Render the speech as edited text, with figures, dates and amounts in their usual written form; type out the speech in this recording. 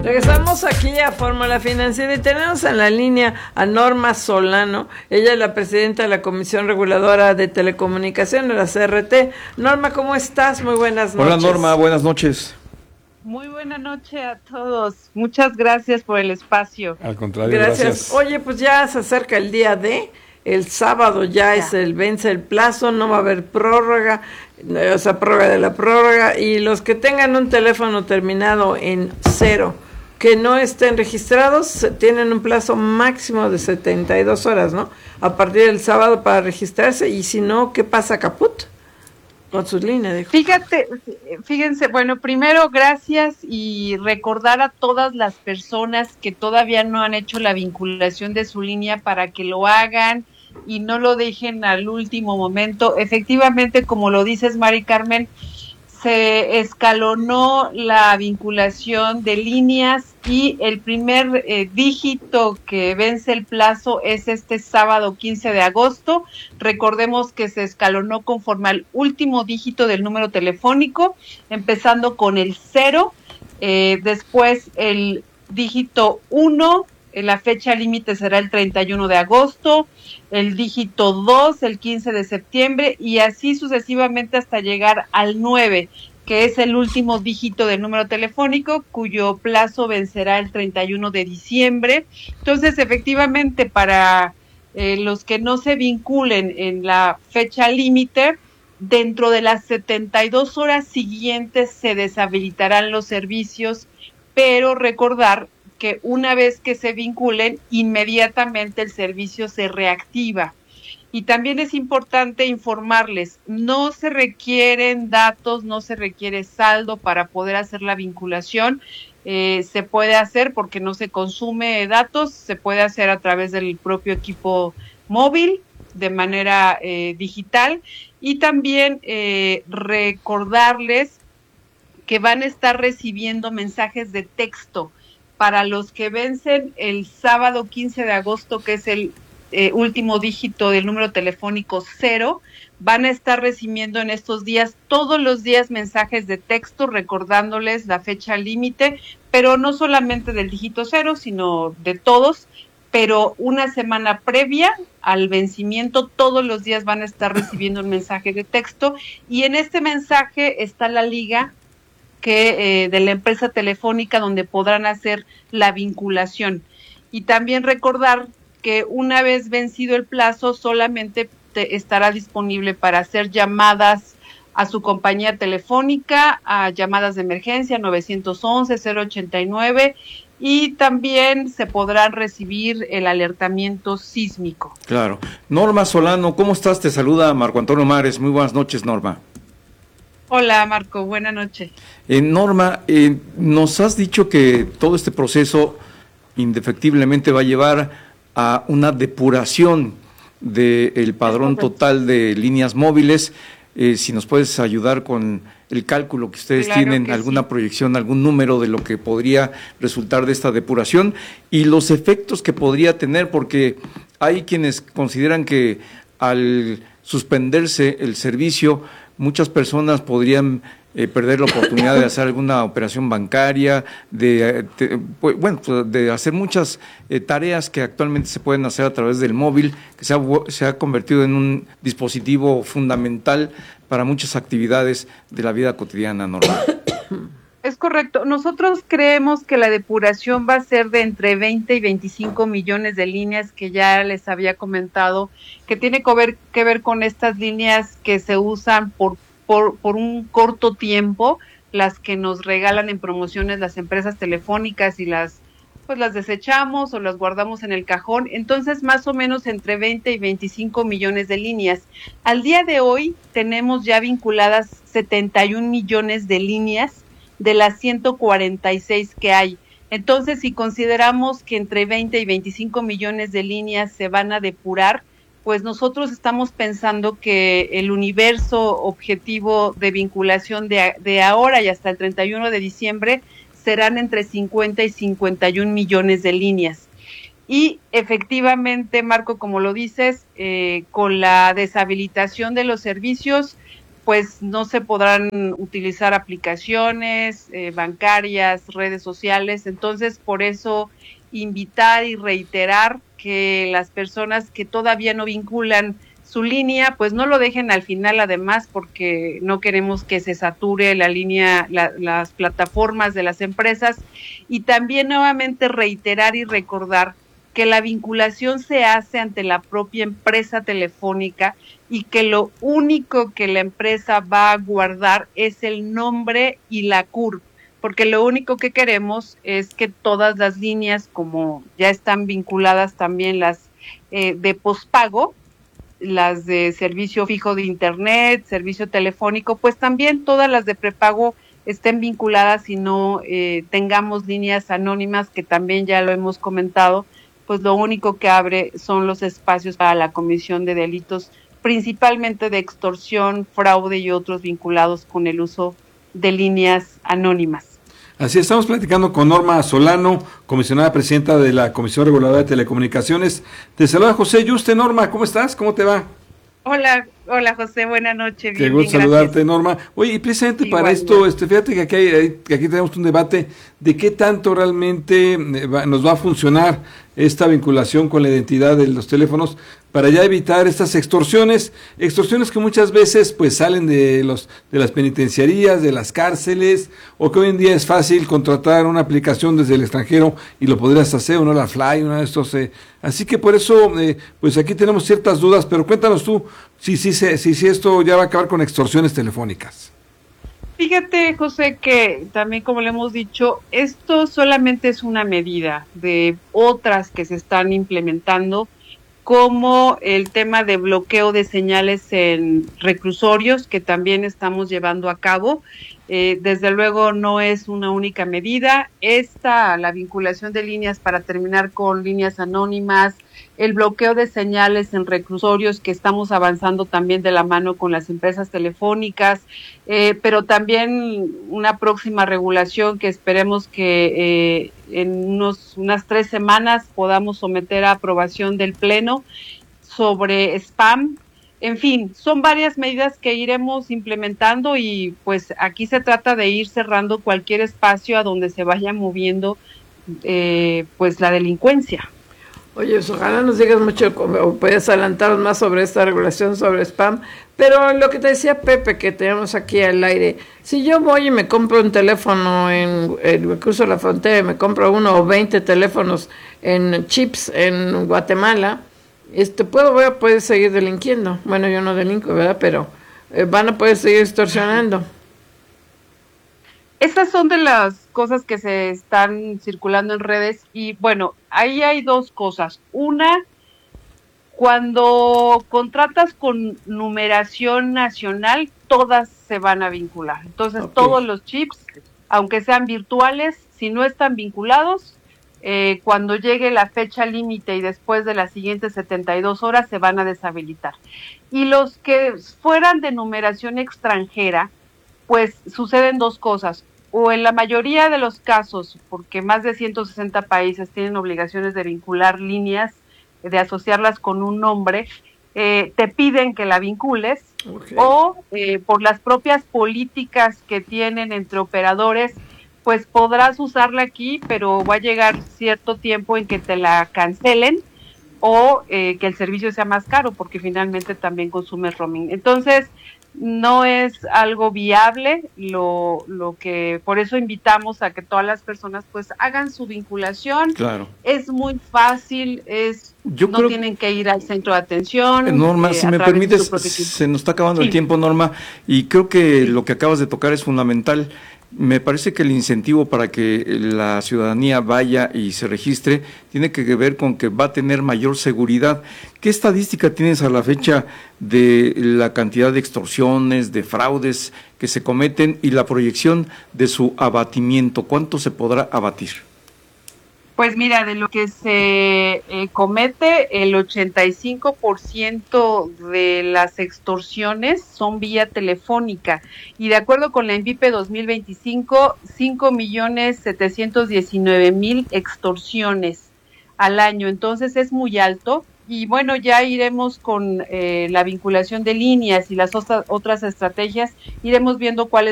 Regresamos aquí a Fórmula Financiera y tenemos en la línea a Norma Solano. Ella es la presidenta de la Comisión Reguladora de Telecomunicaciones, la CRT. Norma, ¿cómo estás? Muy buenas noches. Hola Norma, buenas noches. Muy buena noche a todos. Muchas gracias por el espacio. Al contrario, gracias. Oye, pues ya se acerca el día D. El sábado ya es vence el plazo, no va a haber prórroga, o sea, prórroga de la prórroga. Y los que tengan un teléfono terminado en 0, que no estén registrados, tienen un plazo máximo de 72 horas, ¿no? A partir del sábado para registrarse, y si no, ¿qué pasa, caput? Con sus líneas, dijo. Fíjense, bueno, primero gracias y recordar a todas las personas que todavía no han hecho la vinculación de su línea para que lo hagan y no lo dejen al último momento. Efectivamente, como lo dices, Mari Carmen, se escalonó la vinculación de líneas y el primer dígito que vence el plazo es este sábado 15 de agosto. Recordemos que se escalonó conforme al último dígito del número telefónico, empezando con el 0, después el dígito 1, la fecha límite será el 31 de agosto, el dígito 2, el 15 de septiembre, y así sucesivamente hasta llegar al 9, que es el último dígito del número telefónico, cuyo plazo vencerá el 31 de diciembre. Entonces, efectivamente, para los que no se vinculen en la fecha límite, dentro de las 72 horas siguientes se deshabilitarán los servicios, pero recordar que una vez que se vinculen, inmediatamente el servicio se reactiva. Y también es importante informarles, no se requieren datos, no se requiere saldo para poder hacer la vinculación. Se puede hacer porque no se consume datos, se puede hacer a través del propio equipo móvil, de manera digital. Y también recordarles que van a estar recibiendo mensajes de texto para los que vencen el sábado 15 de agosto, que es el último dígito del número telefónico 0, van a estar recibiendo en estos días, todos los días, mensajes de texto recordándoles la fecha límite, pero no solamente del dígito 0, sino de todos, pero una semana previa al vencimiento, todos los días van a estar recibiendo un mensaje de texto, y en este mensaje está la liga de la empresa telefónica donde podrán hacer la vinculación. Y también recordar que una vez vencido el plazo solamente estará disponible para hacer llamadas a su compañía telefónica, a llamadas de emergencia 911, 089, y también se podrá recibir el alertamiento sísmico. Claro. Norma Solano, ¿cómo estás? Te saluda Marco Antonio Mares. Muy buenas noches, Norma. Hola, Marco, buena noche. Norma, nos has dicho que todo este proceso indefectiblemente va a llevar a una depuración del padrón total de líneas móviles. Si nos puedes ayudar con el cálculo que ustedes tienen, alguna proyección, algún número de lo que podría resultar de esta depuración y los efectos que podría tener, porque hay quienes consideran que al suspenderse el servicio, muchas personas podrían perder la oportunidad de hacer alguna operación bancaria, de hacer muchas tareas que actualmente se pueden hacer a través del móvil, que se ha convertido en un dispositivo fundamental para muchas actividades de la vida cotidiana, Norma. Es correcto. Nosotros creemos que la depuración va a ser de entre 20 y 25 millones de líneas, que ya les había comentado, que tiene que ver con estas líneas que se usan por un corto tiempo, las que nos regalan en promociones las empresas telefónicas y las desechamos o las guardamos en el cajón. Entonces, más o menos entre 20 y 25 millones de líneas. Al día de hoy tenemos ya vinculadas 71 millones de líneas de las 146 que hay. Entonces, si consideramos que entre 20 y 25 millones de líneas se van a depurar, pues nosotros estamos pensando que el universo objetivo de vinculación de ahora y hasta el 31 de diciembre serán entre 50 y 51 millones de líneas. Y efectivamente, Marco, como lo dices, con la deshabilitación de los servicios, pues no se podrán utilizar aplicaciones bancarias, redes sociales. Entonces, por eso invitar y reiterar que las personas que todavía no vinculan su línea, pues no lo dejen al final, además, porque no queremos que se sature la línea, las plataformas de las empresas. Y también nuevamente reiterar y recordar que la vinculación se hace ante la propia empresa telefónica y que lo único que la empresa va a guardar es el nombre y la CURP, porque lo único que queremos es que todas las líneas, como ya están vinculadas también las de pospago, las de servicio fijo de internet, servicio telefónico, pues también todas las de prepago estén vinculadas y no tengamos líneas anónimas, que también ya lo hemos comentado, pues lo único que abre son los espacios para la comisión de delitos, principalmente de extorsión, fraude y otros vinculados con el uso de líneas anónimas. Así estamos platicando con Norma Solano, comisionada presidenta de la Comisión Reguladora de Telecomunicaciones. Te saluda José Yuste. Norma, ¿cómo estás? ¿Cómo te va? Hola José, buenas noches. Qué gusto saludarte, Norma. Oye, y precisamente para esto, fíjate que aquí tenemos un debate de qué tanto realmente nos va a funcionar esta vinculación con la identidad de los teléfonos para ya evitar estas extorsiones que muchas veces pues salen de las penitenciarías, de las cárceles, o que hoy en día es fácil contratar una aplicación desde el extranjero y lo podrías hacer, una la Fly, una de estos. Así que por eso, pues aquí tenemos ciertas dudas, pero cuéntanos tú si esto ya va a acabar con extorsiones telefónicas. Fíjate, José, que también, como le hemos dicho, esto solamente es una medida de otras que se están implementando, como el tema de bloqueo de señales en reclusorios, que también estamos llevando a cabo. Desde luego no es una única medida. La vinculación de líneas para terminar con líneas anónimas, el bloqueo de señales en reclusorios, que estamos avanzando también de la mano con las empresas telefónicas, pero también una próxima regulación que esperemos que en unas 3 semanas podamos someter a aprobación del Pleno sobre spam. En fin, son varias medidas que iremos implementando y pues aquí se trata de ir cerrando cualquier espacio a donde se vaya moviendo pues la delincuencia. Oye, ojalá nos digas mucho, o puedes adelantarnos más sobre esta regulación sobre spam, pero lo que te decía Pepe, que tenemos aquí al aire, si yo voy y me compro un teléfono, me cruzo la frontera y me compro 1 o 20 teléfonos en chips en Guatemala, voy a poder seguir delinquiendo. Bueno, yo no delinco, ¿verdad? Pero van a poder seguir extorsionando. Esas son de las cosas que se están circulando en redes y bueno, ahí hay 2 cosas. Una, cuando contratas con numeración nacional, todas se van a vincular. Entonces, todos los chips, aunque sean virtuales, si no están vinculados, cuando llegue la fecha límite y después de las siguientes 72 horas se van a deshabilitar. Y los que fueran de numeración extranjera, pues suceden 2 cosas. O en la mayoría de los casos, porque más de 160 países tienen obligaciones de vincular líneas, de asociarlas con un nombre, te piden que la vincules, o por las propias políticas que tienen entre operadores, pues podrás usarla aquí, pero va a llegar cierto tiempo en que te la cancelen, o que el servicio sea más caro, porque finalmente también consumes roaming. Entonces, no es algo viable, lo que por eso invitamos a que todas las personas pues hagan su vinculación. Claro. Es muy fácil, no tienen que ir al centro de atención. Norma, si me permites, se nos está acabando el tiempo, Norma, y creo que lo que acabas de tocar es fundamental. Me parece que el incentivo para que la ciudadanía vaya y se registre tiene que ver con que va a tener mayor seguridad. ¿Qué estadística tienes a la fecha de la cantidad de extorsiones, de fraudes que se cometen y la proyección de su abatimiento? ¿Cuánto se podrá abatir? Pues mira, de lo que se comete, el 85% de las extorsiones son vía telefónica. Y de acuerdo con la ENVIPE 2025, 5.719.000 extorsiones al año. Entonces es muy alto. y bueno, ya iremos con la vinculación de líneas y las otras estrategias, iremos viendo cuáles